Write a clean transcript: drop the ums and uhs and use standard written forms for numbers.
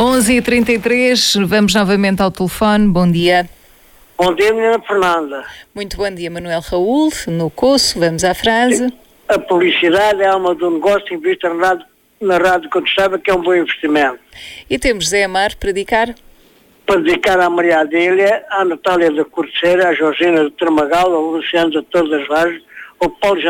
11h33, vamos novamente ao telefone. Bom dia. Bom dia, menina Fernanda. Muito bom dia, Manuel Raul, no Coço. Vamos à frase. A publicidade é alma do negócio, invista na rádio quando sabe que é um bom investimento. E temos Zé Amar para dedicar? Para dedicar à Maria Adélia, à Natália da Corceira, à Georgina de Tramagal, ao Luciano de Todas as Lajes, ao Paulo